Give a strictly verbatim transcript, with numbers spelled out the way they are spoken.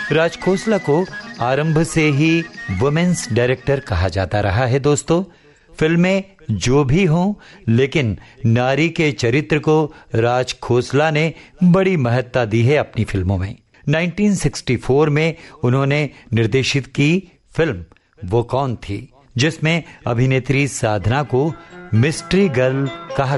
राज खोसला को आरंभ से ही वुमेन्स डायरेक्टर कहा जाता रहा है। दोस्तों, फिल्में जो भी हों, लेकिन नारी के चरित्र को राज खोसला ने बड़ी महत्ता दी है अपनी फिल्मों में। उन्नीस सौ चौंसठ में उन्होंने निर्देशित की फिल्म वो कौन थी, जिसमें अभिनेत्री साधना को मिस्ट्री गर्ल कहा